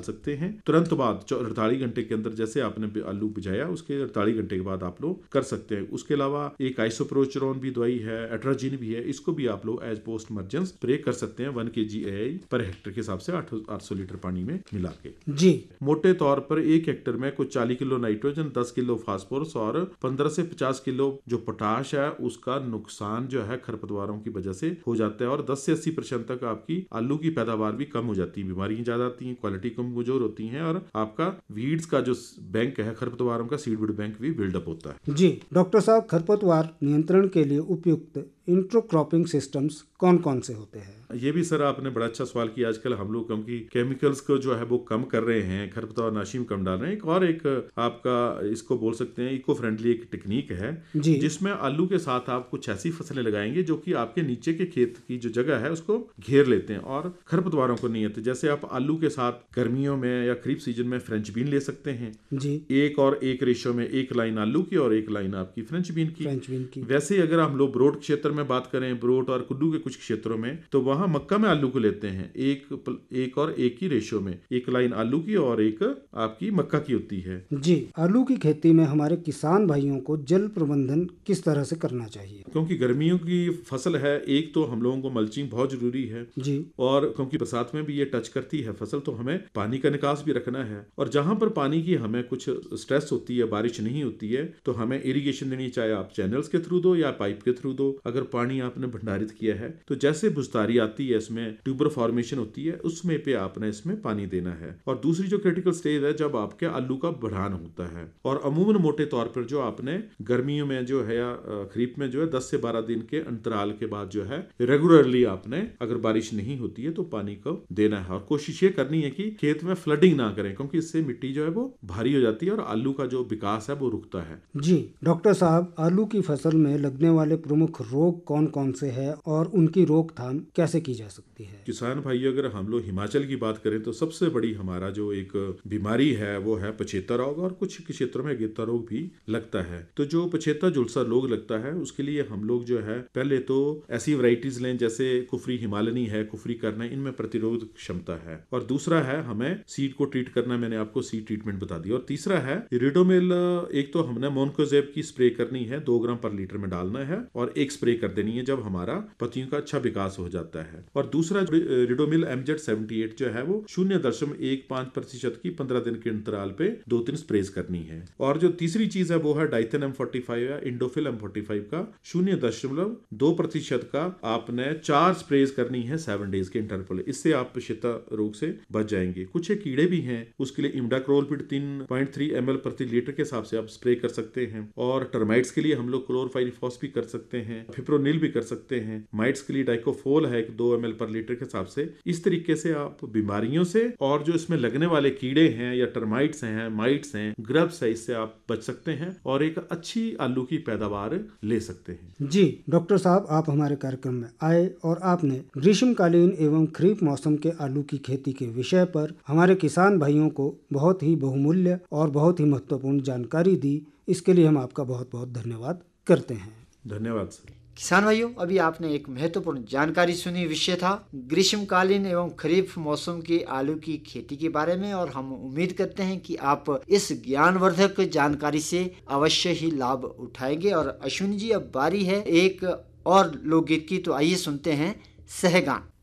सकते हैं। तुरंत बाद 48 घंटे के अंदर जैसे आपने आलू बिजाया उसके 48 घंटे के बाद आप लोग कर सकते हैं। उसके अलावा एक आइसोप्रोचेरोन भी दवाई है, एट्राजिन भी है, इसको भी आप लोग एज पोस्ट इमरजेंस स्प्रे कर सकते हैं 1 kg AI पर हेक्टेयर के हिसाब से 800 लीटर पानी में मिला के जी। मोटे तौर पर 1 हेक्टेयर में कुछ 40 किलो नाइट्रोजन, 10 किलो फास्फोरस और 15 से 50 किलो जो पोटाश है उसका नुकसान जो है खरपतवारों की वजह से हो जाता है और 10 से 80% तक आपकी आलू की पैदावार भी कम हो जाती है, बीमारियां ज्यादा आती हैं, क्वालिटी कमजोर होती है और आपका वीड्स का जो बैंक है खरपतवारों का सीडबेड बैंक भी बिल्डअप होता है। जी डॉक्टर साहब, खरपतवार नियंत्रण के लिए उपयुक्त इंटरक्रॉपिंग सिस्टम्स कौन कौन से होते हैं? ये भी सर आपने बड़ा अच्छा सवाल किया। आजकल हम लोग क्योंकि केमिकल्स को जो है वो कम कर रहे हैं, खरपतवार नाशी में कम डाल रहे हैं। एक आपका इसको बोल सकते हैं इको फ्रेंडली एक टेक्निक है जिसमें आलू के साथ आप कुछ ऐसी फसलें लगाएंगे जो कि आपके नीचे के खेत की जो जगह है उसको घेर लेते हैं और खरपतवारों को नहीं आते। जैसे आप आलू के साथ गर्मियों में या खरीफ सीजन में फ्रेंच बीन ले सकते हैं जी। 1:1 रेशो में, 1 लाइन आलू की और 1 लाइन आपकी फ्रेंच बीन की। वैसे अगर हम लोग ब्रोड क्षेत्र में बात करें, ब्रोड और कुड्डू के कुछ क्षेत्रों में, तो वहां मक्का में आलू को लेते हैं 1:1 की रेशो में, 1 लाइन आलू की और 1 आपकी मक्का की होती है। जी। आलू की खेती में हमारे किसान भाइयों को जल प्रबंधन किस तरह से करना चाहिए? क्योंकि गर्मियों की फसल है, एक तो हम लोगों को मल्चिंग बहुत जरूरी है जी। और क्योंकि बरसात में भी ये टच करती है फसल, तो हमें पानी का निकास भी रखना है और जहां पर पानी की हमें कुछ स्ट्रेस होती है, बारिश नहीं होती है, तो हमें इरिगेशन देनी, चाहे आप चैनल्स के थ्रू दो या पाइप के थ्रू दो। अगर पानी आपने भंडारित किया है तो जैसे बुस्तारी आती है, इसमें ट्यूबर फॉर्मेशन होती है, उसमें पे आपने इसमें पानी देना है। और दूसरी जो क्रिटिकल स्टेज है जब आपके आलू का बढ़ान होता है, और अमूमन मोटे तौर पर जो आपने गर्मियों में जो है या खरीफ में जो है 10 से 12 दिन के अंतराल के बाद जो है रेगुलरली आपने, अगर बारिश नहीं होती है तो पानी को देना है। और कोशिश ये करनी है कि खेत में फ्लडिंग ना करें, क्योंकि इससे मिट्टी जो है वो भारी हो जाती है और आलू का जो विकास है वो रुकता है। जी डॉक्टर साहब, आलू की फसल में लगने वाले प्रमुख रोग कौन कौन से हैं और उनकी रोकथाम कैसे की जा सकती है? किसान भाई, अगर हम लोग हिमाचल की बात करें तो सबसे बड़ी हमारा जो एक बीमारी है वो है पछेता रोग, और कुछ क्षेत्रों में गेता रोग भी लगता है। तो जो पछेता झुलसा रोग लगता है उसके लिए हम लोग जो है पहले तो ऐसी वैरायटीज लें जैसे कुफरी हिमालयनी है, कुफरी करना, इनमें प्रतिरोध क्षमता है। और दूसरा है हमें सीड को ट्रीट करना, मैंने आपको सीड ट्रीटमेंट बता दिया। और तीसरा है रिडोमिल, एक तो हमने मोनोकोजेब की स्प्रे करनी है, 2 ग्राम पर लीटर में डालना है और एक स्प्रे कर देनी है जब हमारा पत्तियों का अच्छा विकास हो जाता है। और दूसरा रिडोमिल MZ78 जो है वो 0.15% की 15 दिन के अंतराल पे 2-3 स्प्रेज करनी है। और जो तीसरी चीज है वो है डाइथेन M45 या इंडोफिल M45 का 0.2% का आपने 4 स्प्रेज करनी है 7 डेज के इंटरवल। इससे आप पछेता रोग से बच जाएंगे। कुछ एक कीड़े भी हैं, उसके लिए इमिडाक्लोपिड 3.3 ml प्रति लीटर के हिसाब से आप स्प्रे कर सकते हैं। और टर्माइट्स के लिए हम लोग क्लोरोफाइरिफॉस भी कर सकते हैं, फिप्रोनिल भी कर सकते हैं। माइट्स के लिए डाइकोफोल है 2 ml पर लीटर के हिसाब से। इस तरीके से आप बीमारियों से और जो इसमें लगने वाले कीड़े हैं या टर्माइट्स हैं, माइट्स हैं, ग्रब्स है, इससे आप बच सकते हैं और एक अच्छी आलू की पैदावार ले सकते हैं। जी डॉक्टर साहब, आप हमारे कार्यक्रम में आए और आपने ग्रीष्मकालीन एवं खरीफ मौसम के आलू की खेती के विषय पर हमारे किसान भाइयों को बहुत ही बहुमूल्य और बहुत ही महत्वपूर्ण जानकारी दी। इसके लिए हम आपका बहुत बहुत धन्यवाद करते हैं। धन्यवाद सर। किसान भाइयों, अभी आपने एक महत्वपूर्ण जानकारी सुनी। विषय था ग्रीष्मकालीन एवं खरीफ मौसम की आलू की खेती के बारे में, और हम उम्मीद करते हैं कि आप इस ज्ञानवर्धक जानकारी से अवश्य ही लाभ उठाएंगे। और अश्विनी जी, अब बारी है एक और लोकगीत की, तो आइए सुनते हैं सहगान।